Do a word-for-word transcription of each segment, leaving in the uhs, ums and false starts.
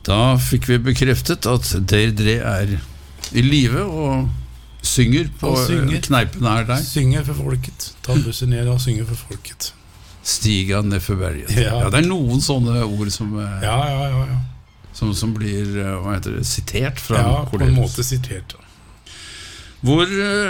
Da fikk vi bekreftet at Deirdre er i live og synger på synger. Kneipen her der. Synger for folket. Ta bussen ned og synger for folket. Stiga ned for berget. Ja. Ja, det er noen sånne ord som, ja, ja, ja, ja. som, som blir hva heter det, sitert fra ja, Cornelius. På en måte sitert. Hvor,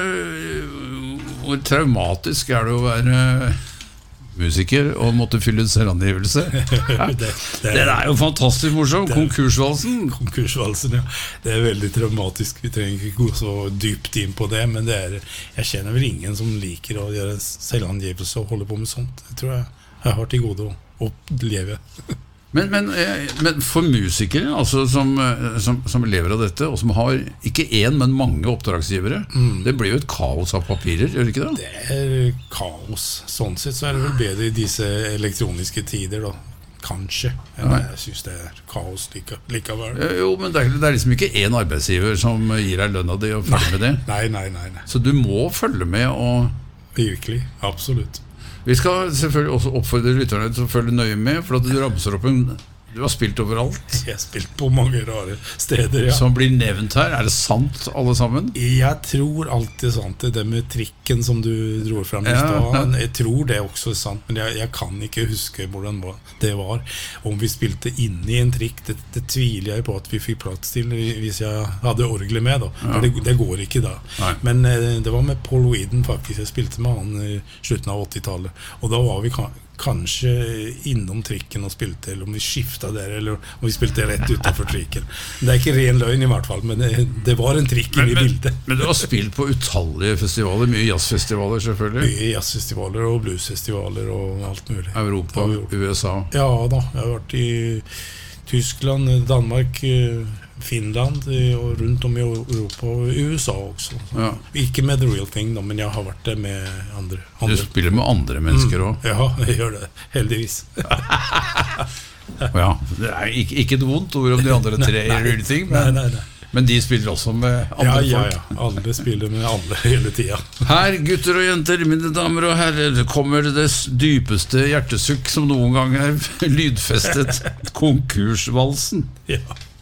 hvor traumatisk er det å være musiker og måtte fylle en selvangivelse? Ja. det, det, er, det er jo fantastisk morsomt. Konkursvalsen. Konkursvalsen, ja. Det er veldig traumatisk. Vi trenger ikke gå så dypt inn på det, men det er, jeg kjenner vel ingen som liker å gjøre selvangivelse og holde på med sånt. Jeg tror jeg, jeg har til gode å leve. Men, men, men for musikere altså som, som, som lever av dette, og som har ikke én, men mange oppdragsgivere, mm. det blir jo et kaos av papirer, gjør det ikke det? Det er kaos. Sånn sett så er det vel bedre i disse elektroniske tider, da. Kanskje. Men jeg synes det er kaos like, likevel. Jo, men det er, det er liksom ikke én arbeidsgiver som gir deg lønna di og følger med det. Nei, nei, nei, nei. Så du må følge med og... Virkelig, absolutt. Vi skal selvfølgelig også oppfordre lytterne til å følge nøye med, for at du ramser opp en... Du har spilt overalt. Jeg har spilt på mange rare steder, ja. Som blir nevnt her. Er det sant, alle sammen? Jeg tror alltid sant. Det med trikken som du dro frem i stad. Ja, ja. Jeg tror det også er sant, men jeg, jeg kan ikke huske hvordan det var. Om vi spilte inne i en trikk, det, det tviler jeg på at vi fikk plass til hvis jeg hadde orgelet med. Da. Ja. Det, det går ikke da. Nei. Men det var med Paul Weedon faktisk. Jeg spilte med han i slutten av åttitallet. Og da var vi kanskje innom trikken og spilte, eller om vi skiftet der, eller om vi spilte rett utenfor trikken. Det er ikke ren løgn i hvert fall, men det, det var en trikk i bildet. Men, men du har spilt på utallige festivaler, mye jazzfestivaler selvfølgelig? Mye jazzfestivaler og bluesfestivaler og alt mulig. Europa, U S A? Ja da, jeg har vært i Tyskland, Danmark, Finland og rundt om i Europa og U S A også. Ja. Ikke med The Real Thing, da, men jeg har vært der med andre. andre. Du spiller med andre mennesker også? Mm, ja, jeg gjør det, heldigvis. Ja, det er ikke, ikke et vondt ord om de andre tre i Real Thing, men, nei, nei, nei. men de spiller også med andre ja, folk. Ja, ja, alle spiller med alle hele tiden. Her, gutter og jenter, mine damer og herrer, kommer det dypeste hjertesukk som noen gang er lydfestet, konkursvalsen. Ja.